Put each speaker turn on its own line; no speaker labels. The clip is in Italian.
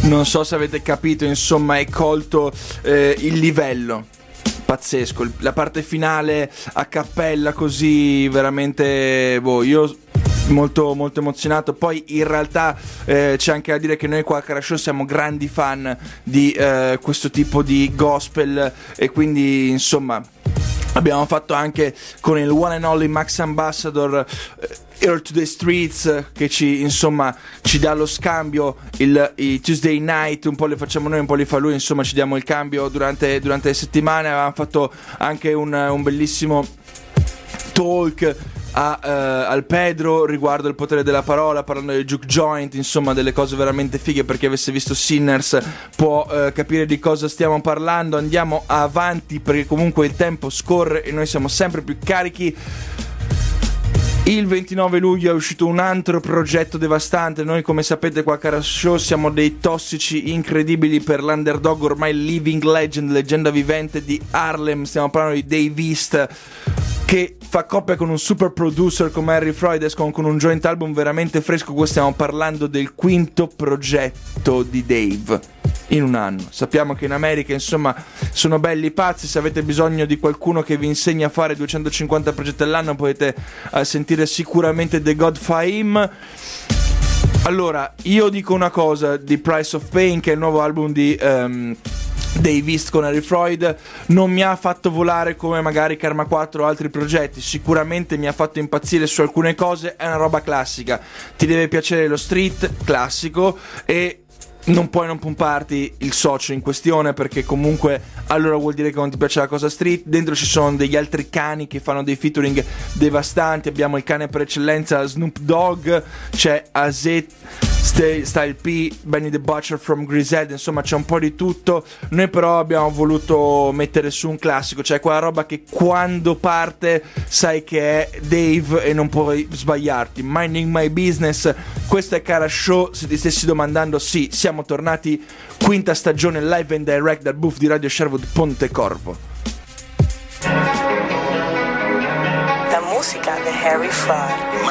Non so se avete capito, insomma, e colto il livello. Pazzesco, la parte finale a cappella così, veramente, io molto molto emozionato. Poi in realtà c'è anche da dire che noi qua a Kara Show siamo grandi fan di questo tipo di gospel, e quindi insomma abbiamo fatto anche con il one and only Max Ambassador Earl to the Streets, che ci dà lo scambio i Tuesday night, un po' le facciamo noi, un po' li fa lui, insomma ci diamo il cambio durante le settimane. Avevamo fatto anche un bellissimo talk al Pedro riguardo il potere della parola, parlando del juke joint, insomma delle cose veramente fighe. Per chi avesse visto Sinners può capire di cosa stiamo parlando. Andiamo avanti perché comunque il tempo scorre e noi siamo sempre più carichi. Il 29 luglio è uscito un altro progetto devastante. Noi, come sapete, qua a Kara Show siamo dei tossici incredibili per l'underdog, ormai living legend, leggenda vivente di Harlem. Stiamo parlando di Dave East, che fa coppia con un super producer come Harry Freud, con un joint album veramente fresco. Qua stiamo parlando del quinto progetto di Dave in un anno. Sappiamo che in America, insomma, sono belli pazzi. Se avete bisogno di qualcuno che vi insegni a fare 250 progetti all'anno, potete sentire sicuramente The God Fahim. Allora, io dico una cosa di Price of Pain, che è il nuovo album di Dave East con Harry Freud. Non mi ha fatto volare come magari Karma 4 o altri progetti, sicuramente mi ha fatto impazzire su alcune cose. È una roba classica, ti deve piacere lo street classico e non puoi non pomparti il socio in questione, perché comunque allora vuol dire che non ti piace la cosa street. Dentro ci sono degli altri cani che fanno dei featuring devastanti. Abbiamo il cane per eccellenza Snoop Dogg, c'è AZ, Style P, Benny the Butcher from Griselda, insomma c'è un po' di tutto. Noi però abbiamo voluto mettere su un classico, cioè quella roba che quando parte sai che è Dave e non puoi sbagliarti. Minding My Business. Questo è Kara Show. Se ti stessi domandando, sì, siamo tornati, quinta stagione live and direct dal booth di Radio Sherwood Pontecorvo.
La musica di Harry Freud.